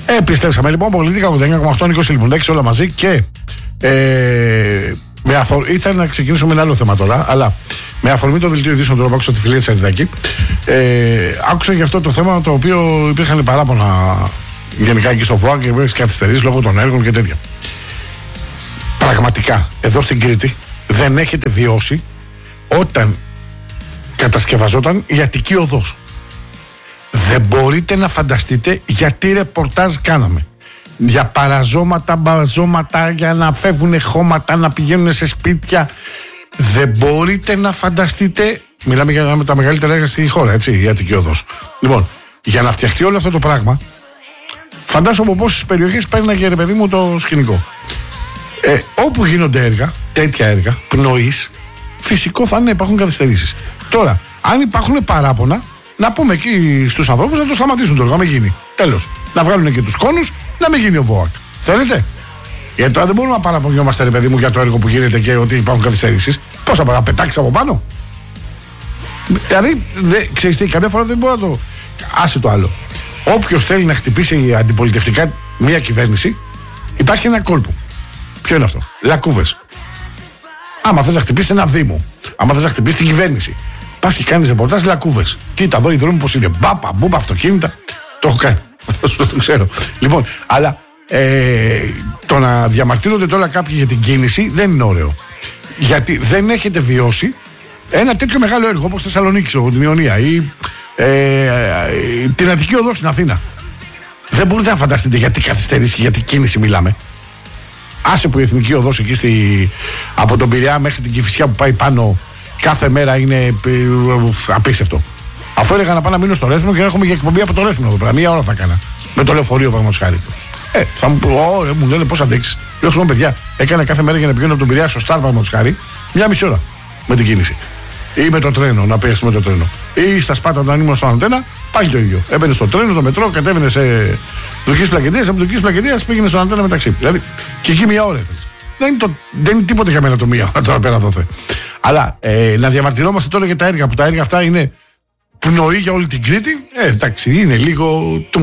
Επιστρέψαμε λοιπόν. Πολιτικά 89,8 Νίκος Λιμπουντάκης, όλα μαζί και. Ήθελα να ξεκινήσω με ένα άλλο θέμα τώρα, αλλά με αφορμή το δελτίο ειδήσεων του άκουσα τη φιλία της Αριδάκη. Άκουσα για αυτό το θέμα το οποίο υπήρχαν παράπονα γενικά εκεί στο ΒΟΑ και υπήρχαν καθυστερήσεις λόγω των έργων και τέτοια. Πραγματικά εδώ στην Κρήτη δεν έχετε βιώσει όταν κατασκευαζόταν η Αττική Οδός. Δεν μπορείτε να φανταστείτε γιατί ρεπορτάζ κάναμε. Για παραζώματα, μπαζώματα, για να φεύγουν χώματα, να πηγαίνουν σε σπίτια. Δεν μπορείτε να φανταστείτε. Μιλάμε για τα μεγαλύτερα έργα στη χώρα, έτσι, η Αττική Οδός. Λοιπόν, για να φτιαχτεί όλο αυτό το πράγμα, φαντάσου από πόσες περιοχές παίρναγε, ρε παιδί μου, το σκηνικό. Όπου γίνονται έργα, τέτοια έργα, πνοής, φυσικό θα είναι υπάρχουν καθυστερήσεις. Τώρα, αν υπάρχουν παράπονα, να πούμε εκεί στους ανθρώπους να το σταματήσουν το έργο, να μην γίνει. Τέλος. Να βγάλουν και τους κόνους, να μην γίνει ο ΒΟΑΚ. Θέλετε? Γιατί τώρα δεν μπορούμε να παραπονιόμαστε, ρε παιδί μου, για το έργο που γίνεται και ότι υπάρχουν καθυστερήσεις. Πώς θα πετάξει από πάνω? Δηλαδή, ξέρεις τι, καμιά φορά δεν μπορεί να το. Άσε το άλλο. Όποιος θέλει να χτυπήσει αντιπολιτευτικά μια κυβέρνηση, υπάρχει ένα κόλπο. Ποιο είναι αυτό? Λακκούβες. Άμα θες να χτυπήσει ένα δήμο, άμα θες να χτυπήσει την κυβέρνηση, πας και κάνεις ρεπορτάζ λακκούβες. Κοίτα εδώ οι δρόμοι πώς είναι. Μπάπα, μπούμπα, αυτοκίνητα. Το έχω κάνει. Αυτό το ξέρω. Λοιπόν, αλλά το να διαμαρτύρονται τώρα κάποιοι για την κίνηση δεν είναι ωραίο. Γιατί δεν έχετε βιώσει ένα τέτοιο μεγάλο έργο όπως Θεσσαλονίκη, την Ιωνία ή την Αττική Οδό στην Αθήνα. Δεν μπορείτε να φανταστείτε γιατί καθυστερήσει και γιατί κίνηση μιλάμε. Άσε που η Εθνική Οδός εκεί από τον Πειραιά μέχρι την Κηφισιά που πάει πάνω κάθε μέρα είναι απίστευτο. Αφού έλεγα να πάω να μείνω στο Ρέθυμνο και να έρχομαι για εκπομπή από το Ρέθυμνο εδώ πέρα. Μία ώρα θα έκανα. Με το λεωφορείο, παραδείγματος χάρη. Θα μου πω, μου λένε πώς αντέξεις. Λέω συγγνώμη, παιδιά, έκανα κάθε μέρα για να πηγαίνω από τον Πειραιά στο Σταρ, παραδείγματος χάρη, μία μισή ώρα με την κίνηση. Ή με το τρένο, να πιέσει με το τρένο. Ή στα Σπάτα όταν ήμουν στο Αντένα, πάλι το ίδιο. Έμπαινε στο τρένο, το μετρό, κατέβαινε σε Δουκής Πλακεντίας, από Δουκής Πλακεντίας πήγαινε στο Αντένα μεταξύ. Δηλαδή και εκεί μία ώρα έφερε. Δεν είναι τίποτα για μένα το μία ώρα τώρα πέρα δόθε. Αλλά να διαμαρτυρόμαστε τώρα για τα έργα που τα έργα αυτά είναι πνοή για όλη την Κρήτη, εντάξει, είναι λίγο